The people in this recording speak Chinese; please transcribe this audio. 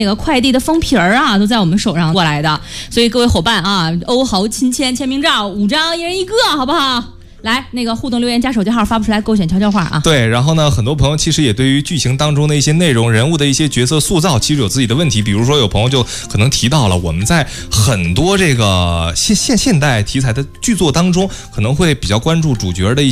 那个快递的封皮儿啊，都在我们手上过来的，所以各位伙伴啊，欧豪亲签签名照5张，一人1个，好不好？来，那个互动留言加手机号发不出来，勾选悄悄话啊。 对，然后呢，很多朋友其实也对于剧情当中的一些内容、人物的一些角色塑造，其实有自己的问题。比如说，有朋友就可能提到了，我们在很多这个现代题材的剧作当中，可能会比较关注主角的一些